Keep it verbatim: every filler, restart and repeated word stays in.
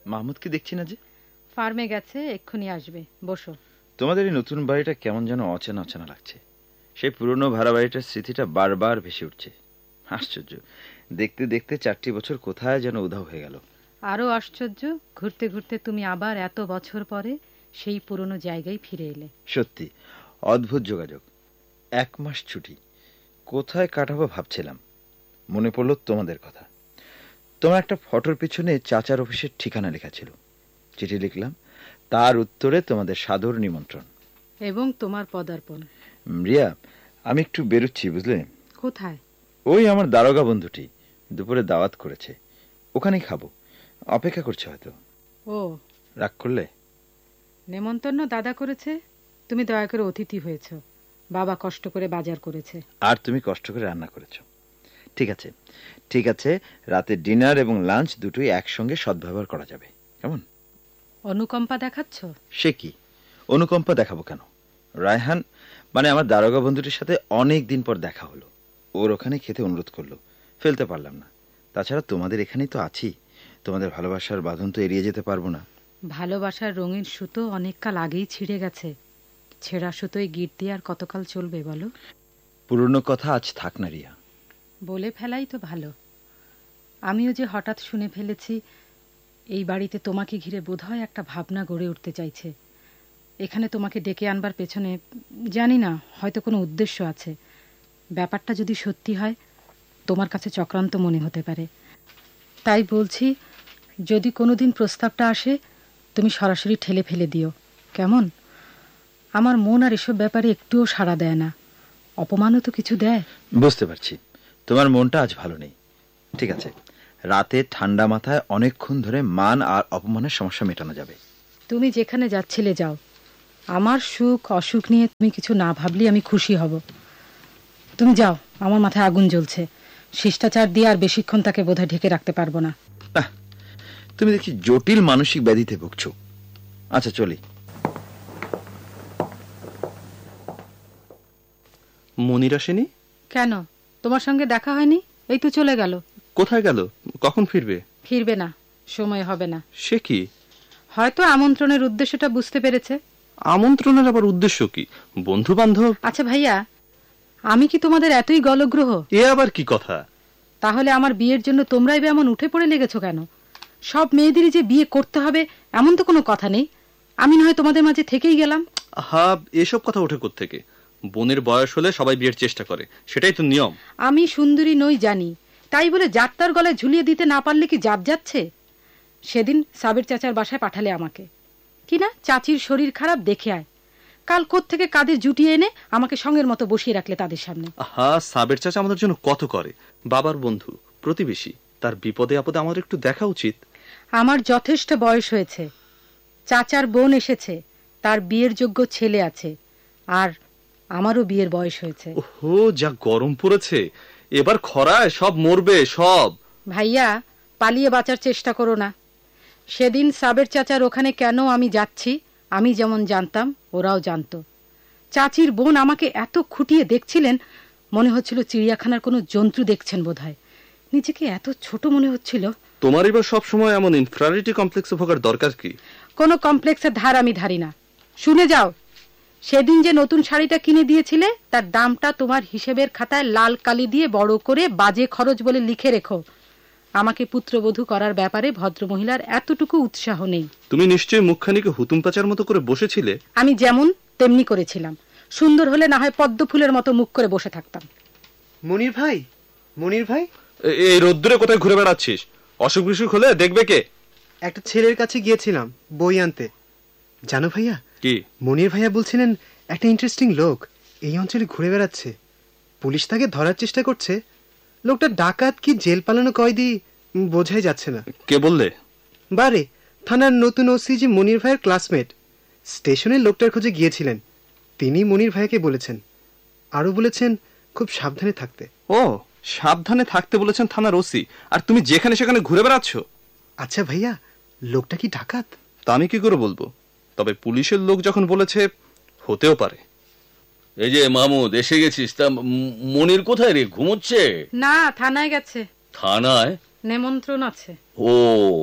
মাহমুদকে দেখছি না যে? ফার্মে গেছে, এক্ষুনি আসবে। বসো। তোমাদের এই নতুন বাড়িটা কেমন যেন অচেনা অচেনা লাগছে। সেই পুরনো ভাড়া বাড়িটার স্মৃতিটা বারবার ভেসে উঠছে। আশ্চর্য, দেখতে দেখতে চারটি বছর কোথায় যেন উধাও হয়ে গেল। আরো আশ্চর্য, ঘুরতে ঘুরতে তুমি আবার এত বছর পরে সেই পুরনো জায়গায় ফিরে এলে। সত্যি অদ্ভুত যোগাযোগ। এক মাস ছুটি, কোথায় কাটাবো ভাবছিলাম, মনে পড়ল তোমাদের কথা। তোমার একটা ফটোর পিছনে চাচার অফিসের ঠিকানা লেখা ছিল। চিঠি লিখলাম, তার উত্তরে তোমাদের সাদর নিমন্ত্রণ এবং তোমার পদার্পণ। রিয়া, আমি একটু বেরোচ্ছি, বুঝলে? কোথায়? ওই আমার দারোগা বন্ধুটি দুপুরে দাওয়াত করেছে, ওখানেই খাবো। অপেক্ষা করছে হয়তো। ও, রাগ করলে? নেমন্তন্ন দাদা করেছে, তুমি দয়া করে অতিথি হয়েছ। বাবা কষ্ট করে বাজার করেছে, আর তুমি কষ্ট করে রান্না করেছ। ঠিক আছে ঠিক আছে, রাতে ডিনার এবং লাঞ্চ দুটোই একসঙ্গে সদ্ব্যবহার করা যাবে, কেমন? অনুকম্পা দেখাচ্ছ? সে কি, অনুকম্পা দেখাবো কেন? রায়হান মানে আমার দারোগা বন্ধুটির সাথে অনেক দিন পর দেখা হলো, ওর ওখানে খেতে অনুরোধ করলো, ফেলতে পারলাম না। তাছাড়া তোমাদের এখানেই তো আছি, তোমাদের ভালোবাসার বাঁধন তো এড়িয়ে যেতে পারবো না। ভালোবাসার রঙিন সুতো অনেক কাল আগেই ছিঁড়ে গেছে, ছেঁড়া সুতোয় গিট দিয়ে আর কতকাল চলবে বলো? পুরনো কথা আজ থাক না রিয়া। বলে ফেলাই তো ভালো। আমিও যে হঠাৎ শুনে ফেলেছি এই বাড়িতে তোমাকে ঘিরে বোধহয় একটা ভাবনা গড়ে উঠতে চাইছে। এখানে তোমাকে ডেকে আনবার পেছনে জানি না, হয়তো কোনো উদ্দেশ্য আছে। ব্যাপারটা যদি সত্যি হয় তোমার কাছে চক্রান্ত মনে হতে পারে। তাই বলছি, যদি কোনোদিন প্রস্তাবটা আসে তুমি সরাসরি ঠেলে ফেলে দিও, কেমন? আমার মন আর এসব ব্যাপারে একটুও সাড়া দেয় না। অপমানও তো কিছু দেয়। বুঝতে পারছি, তোমার মনটা আজ ভালো নেই। ঠিক আছে, রাতে ঠান্ডা মাথায় অনেকক্ষণ ধরে মান আর অপমানের সমস্যা মেটানো যাবে। তুমি যেখানে যাচ্ছিলে যাও, আমার সুখ অসুখ নিয়ে তুমি কিছু না ভাবলে আমি খুশি হব। তুমি যাও, আমার মাথায় আগুন জ্বলছে। শিষ্টাচার দিয়ে আর বেশিক্ষণ তাকে বোধহয় ঢেকে রাখতে পারবো না। তুমি দেখি জটিল মানসিক ব্যাধিতে ভুগছো। আচ্ছা চলি। মনির আসেনি কেন? তোমার সঙ্গে দেখা হয়নি? এই তো চলে গেল। কোথায় গেল? কখন ফিরবে? ফিরবে না, সময় হবে না। সে কি? হয়তো আমন্ত্রণের উদ্দেশ্যটা বুঝতে পেরেছে। আমন্ত্রণের আবার উদ্দেশ্য কি? বন্ধু বান্ধব? আচ্ছা ভাইয়া, আমি কি তোমাদের এতই গলগ্রহ? এ আবার কি কথা? তাহলে আমার বিয়ের জন্য তোমরাই বা এমন উঠে পড়ে লেগেছো কেন? সব মেয়েদেরই যে বিয়ে করতে হবে এমন তো কোনো কথা নেই। আমি না হয় তোমাদের মাঝে থেকেই গেলাম। হা, এসব কথা ওঠে কোত্থেকে? বোনের বয়স হলে সবাই বিয়ের চেষ্টা করে, সেটাই তো নিয়ম। আমি সুন্দরী নই জানি, তাই বলে যাত্রার গলায় ঝুলিয়ে দিতে না পারলে কি জাত যাচ্ছে? সেদিন সাবের চাচার বাসায় পাঠালে আমাকে, কি না চাচির শরীর খারাপ, দেখে আয়। কাল কোত্থেকে কাদের জুটিয়ে এনে আমাকে সঙ্গের মতো বসিয়ে রাখলে তাদের সামনে। হা, সাবের চাচা আমাদের জন্য কত করে, বাবার বন্ধু, প্রতিবেশী। তার বিপদে আপদে আমার একটু দেখা উচিত। আমার যথেষ্ট বয়স হয়েছে, চাচার বোন এসেছে, তার বিয়ের যোগ্য ছেলে আছে, আর আমারও বিয়ের বয়স হয়েছে। ওহো, যা গরম পড়েছে, এবার খরায় সব মরবে সব। ভাইয়া, পালিয়ে বাঁচার চেষ্টা করো না। সেদিন সাবের চাচার ওখানে কেন আমি যাচ্ছি আমি যেমন জানতাম ওরাও জানতো। চাচির বোন আমাকে এত খুঁটিয়ে দেখছিলেন, মনে হচ্ছিল চিড়িয়াখানার কোনো জন্তু দেখছেন বোধহয়। নিজেকে এত ছোট মনে হচ্ছিল। তোমার এবার সব সময় এমন ইনফ্রারিটি কমপ্লেক্সে ভোগার দরকার কি? কোনো কমপ্লেক্সের ধার আমি ধারি না। শুনে যাও, সেদিন যে নতুন শাড়িটা কিনে দিয়েছিলে তার দামটা তোমার হিসেবের খাতায় লাল কালি দিয়ে বড় করে বাজে খরচ বলে লিখে রেখো। আমাকে পুত্রবধূ করার ব্যাপারে ভদ্রমহিলার এতটুকু উৎসাহ নেই। তুমি নিশ্চয়ই মুখখানিকে হুতুম পাচার মতো করে বসেছিলে। আমি যেমন তেমনি করেছিলাম। সুন্দর হলে না হয় পদ্ম ফুলের মতো মুখ করে বসে থাকতাম। মনির ভাই, মনির ভাই, এই রোদ্দুরে কোথায় ঘুরে বেড়াচ্ছিস? অসুখ বিসুখ হলে দেখবে কে? একটা ছেলের কাছে গিয়েছিলাম বই আনতে। জানো ভাইয়া, কি? মনির ভাইয়া বলছিলেন একটা ইন্টারেস্টিং লোক এই অঞ্চলে ঘুরে বেড়াচ্ছে। পুলিশ তাকে ধরার চেষ্টা করছে। লোকটা ডাকাত কি জেল পালানো কয়েদি বোঝাই যাচ্ছে না। কে বললে? বারে, থানার নতুন ওসি যে মনির ভাইয়ের ক্লাসমেট, স্টেশনে লোকটার খোঁজে গিয়েছিলেন। তিনি মনির ভাইকে বলেছেন, আরো বলেছেন খুব সাবধানে থাকতে। ও, সাবধানে থাকতে বলেছেন থানার ওসি, আর তুমি যেখানে সেখানে ঘুরে বেড়াচ্ছ? আচ্ছা ভাইয়া, লোকটা কি ডাকাত? তা আমি কি করে বলবো, তবে পুলিশের লোক যখন বলেছে হতেও পারে। এই যে মাহমুদ, এসে গেছিস। তা মনির কোথায় রে, ঘুমোচ্ছে? না, থানায় গেছে। থানায়? নেমন্ত্রণ আছে। ও